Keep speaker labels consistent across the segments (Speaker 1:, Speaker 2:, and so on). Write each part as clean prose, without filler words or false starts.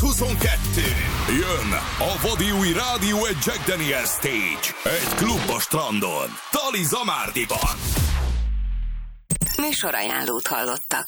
Speaker 1: 2022. Jön a vadi új Rádió egy Jack Daniel Stage. Egy klub a strandon. Tali Zamárdiban.
Speaker 2: Műsorajánlót hallottak.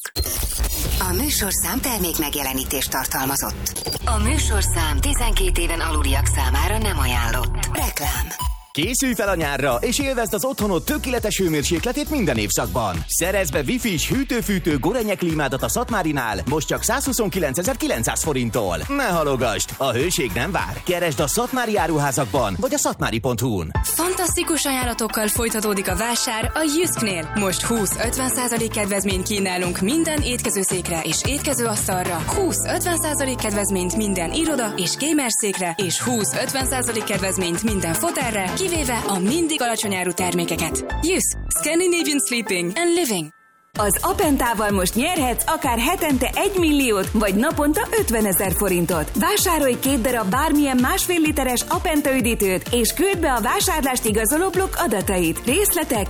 Speaker 2: A műsorszám termék megjelenítést tartalmazott. A műsorszám 12 éven aluliak számára nem ajánlott. Reklám.
Speaker 3: Készülj fel a nyárra, és élvezd az otthonod tökéletes hőmérsékletét minden évszakban. Szerezd be Wi-Fi-s hűtő-fűtő Gorenje klímádat a Szatmárinál, most csak 129.900 forinttól. Ne halogasd, a hőség nem vár. Keresd a Szatmári áruházakban, vagy a szatmári.hu-n.
Speaker 4: Fantasztikus ajánlatokkal folytatódik a vásár a Jysknél. Most 20-50% kedvezményt kínálunk minden étkezőszékre és étkezőasztalra, 20-50% kedvezményt minden iroda és gamerszékre, és 20-50% kedvezményt minden fotelre, kivéve a mindig alacsony áru termékeket. Jysk, Scandinavian Sleeping and Living.
Speaker 5: Az Apentával most nyerhetsz akár hetente 1 milliót, vagy naponta 50 000 forintot. Vásárolj 2 darab bármilyen 1,5 literes Apenta üdítőt, és küld be a vásárlást igazoló blokk adatait. Részletek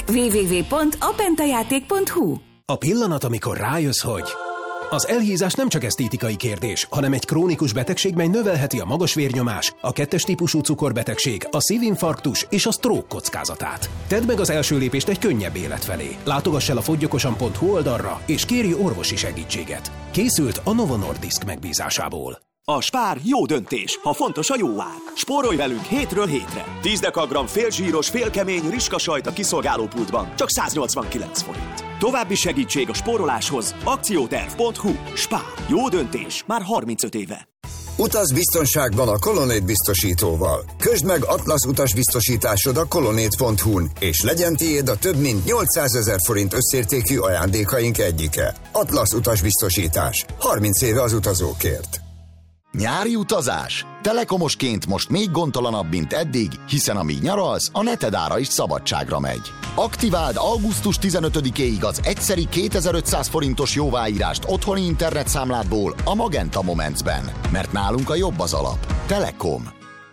Speaker 5: www.apentajáték.hu.
Speaker 6: A pillanat, amikor rájössz, hogy az elhízás nem csak esztétikai kérdés, hanem egy krónikus betegség, mely növelheti a magas vérnyomás, a 2-es típusú cukorbetegség, a szívinfarktus és a stroke kockázatát. Tedd meg az első lépést egy könnyebb élet felé. Látogass el a foggyokosan.hu oldalra, és kérj orvosi segítséget. Készült a Novo Nordisk megbízásából.
Speaker 7: A Spár jó döntés, ha fontos a jó ár. Spórolj velünk hétről hétre. 10 dekagram félzsíros, félkemény riskasajt a kiszolgálópultban, csak 189 forint. További segítség a spóroláshoz akcióterv.hu. Spár. Jó döntés. Már 35 éve.
Speaker 8: Utaz biztonságban a Colonnade biztosítóval. Közd meg Atlasz utasbiztosításod a Colonnade.hu-n, és legyen tiéd a több mint 800 000 forint összértékű ajándékaink egyike. Atlasz utasbiztosítás. 30 éve az utazókért.
Speaker 9: Nyári utazás? Telekomosként most még gondtalanabb, mint eddig, hiszen amíg nyaralsz, a netedára is szabadságra megy. Aktiváld augusztus 15-éig az egyszeri 2500 forintos jóváírást otthoni internetszámládból a Magenta Momentsben, mert nálunk a jobb az alap. Telekom.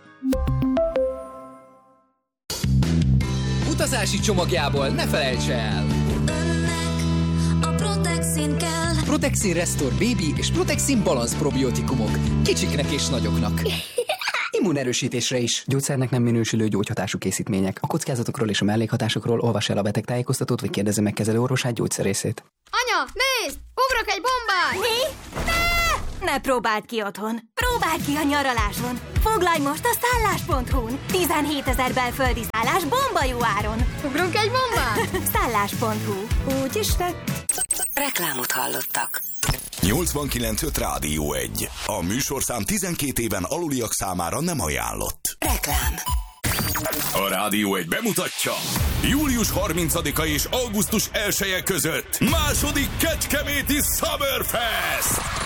Speaker 10: Utazási csomagjából ne felejts el!
Speaker 11: Önnek a Protexin kell.
Speaker 10: Protexin Restore Baby és Protexin Balance probiotikumok. Kicsiknek és nagyoknak. Immunerősítésre is.
Speaker 12: Gyógyszernek nem minősülő gyógyhatású készítmények. A kockázatokról és a mellékhatásokról olvass el a betegtájékoztatót, vagy kérdezze meg kezelőorvosát, gyógyszerészét.
Speaker 13: Anya, nézd! Ugrok egy bombát!
Speaker 14: Mi? Ne próbáld ki otthon. Próbáld ki a nyaraláson. Foglalj most a szállás.hu-n. 17 000 belföldi szállás bomba jó áron.
Speaker 13: Ugrunk egy bombát?
Speaker 14: Szállás.hu. Úgyis tett.
Speaker 2: Reklámot hallottak.
Speaker 1: 89.5 Rádió 1. A műsorszám 12 éven aluliak számára nem ajánlott.
Speaker 2: Reklám.
Speaker 1: A Rádió 1 bemutatja július 30-a és augusztus 1-e között második Kecskeméti Summerfest.